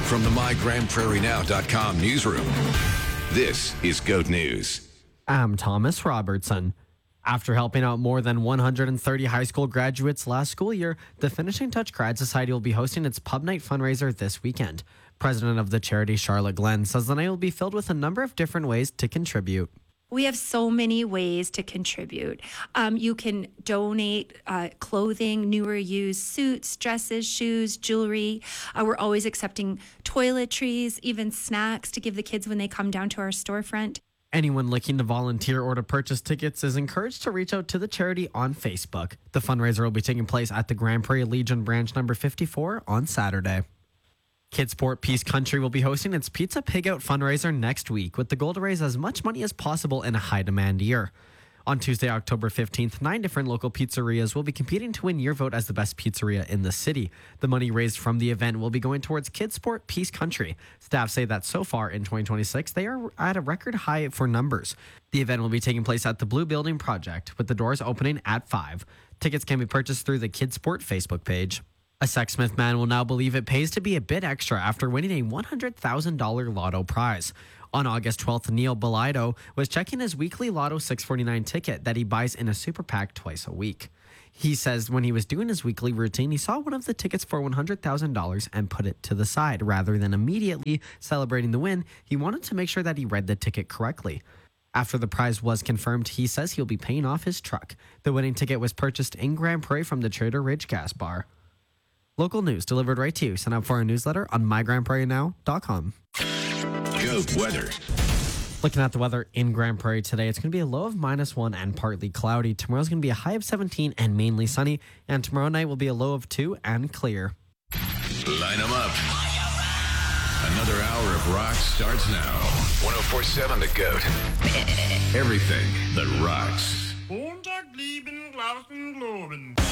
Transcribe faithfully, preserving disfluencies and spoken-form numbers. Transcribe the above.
From the my grand prairie now dot com newsroom, this is GOAT News. I'm Thomas Robertson. After helping out more than one hundred thirty high school graduates last school year, the Finishing Touch Grad Society will be hosting its Pub Night fundraiser this weekend. President of the charity, Charlotte Glenn, says the night will be filled with a number of different ways to contribute. We have so many ways to contribute. Um, you can donate uh, clothing, newer used suits, dresses, shoes, jewelry. Uh, we're always accepting toiletries, even snacks to give the kids when they come down to our storefront. Anyone looking to volunteer or to purchase tickets is encouraged to reach out to the charity on Facebook. The fundraiser will be taking place at the Grand Prairie Legion branch number fifty-four on Saturday. Kidsport Peace Country will be hosting its Pizza Pig Out fundraiser next week with the goal to raise as much money as possible in a high-demand year. On Tuesday, October fifteenth, nine different local pizzerias will be competing to win your vote as the best pizzeria in the city. The money raised from the event will be going towards Kidsport Peace Country. Staff say that so far in twenty twenty-six, they are at a record high for numbers. The event will be taking place at the Blue Building Project, with the doors opening at five. Tickets can be purchased through the Kidsport Facebook page. A Sexsmith man will now believe it pays to be a bit extra after winning a one hundred thousand dollars lotto prize. On August twelfth, Neil Belido was checking his weekly Lotto six forty-nine ticket that he buys in a super PAC twice a week. He says when he was doing his weekly routine, he saw one of the tickets for one hundred thousand dollars and put it to the side. Rather than immediately celebrating the win, he wanted to make sure that he read the ticket correctly. After the prize was confirmed, he says he'll be paying off his truck. The winning ticket was purchased in Grand Prairie from the Trader Ridge Gas Bar. Local news delivered right to you. Sign up for our newsletter on my grand prairie now dot com. GOAT weather. Looking at the weather in Grand Prairie today, it's going to be a low of minus one and partly cloudy. Tomorrow's going to be a high of seventeen and mainly sunny. And tomorrow night will be a low of two and clear. Line them up. Another hour of rock starts now. one oh four point seven The GOAT. Everything that rocks. Montag, lieben, Glauben, Globen.